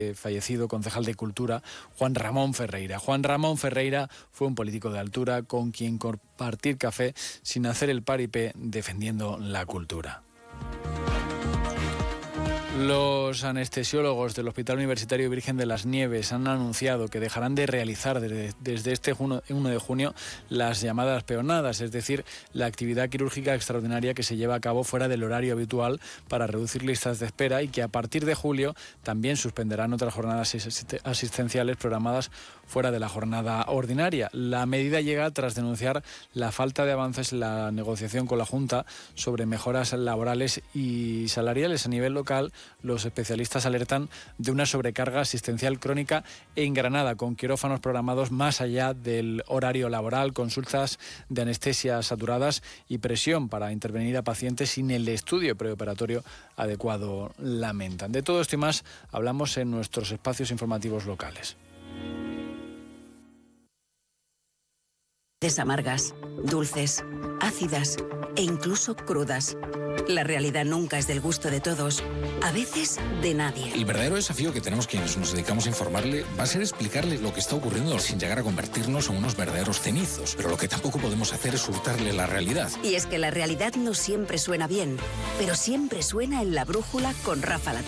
fallecido concejal de Cultura, Juan Ramón Ferreira. Juan Ramón Ferreira fue un político de altura con quien compartir café sin hacer el paripé defendiendo la cultura. Los anestesiólogos del Hospital Universitario Virgen de las Nieves han anunciado que dejarán de realizar desde este 1 de junio las llamadas peonadas, es decir, la actividad quirúrgica extraordinaria que se lleva a cabo fuera del horario habitual para reducir listas de espera, y que a partir de julio también suspenderán otras jornadas asistenciales programadas fuera de la jornada ordinaria. La medida llega tras denunciar la falta de avances en la negociación con la Junta sobre mejoras laborales y salariales a nivel local. Los especialistas alertan de una sobrecarga asistencial crónica en Granada, con quirófanos programados más allá del horario laboral, consultas de anestesia saturadas y presión para intervenir a pacientes sin el estudio preoperatorio adecuado, lamentan. De todo esto y más hablamos en nuestros espacios informativos locales. Amargas, dulces, ácidas e incluso crudas. La realidad nunca es del gusto de todos, a veces de nadie. El verdadero desafío que tenemos quienes nos dedicamos a informarle va a ser explicarle lo que está ocurriendo sin llegar a convertirnos en unos verdaderos cenizos. Pero lo que tampoco podemos hacer es hurtarle la realidad. Y es que la realidad no siempre suena bien, pero siempre suena en La Brújula con Rafa La Torre.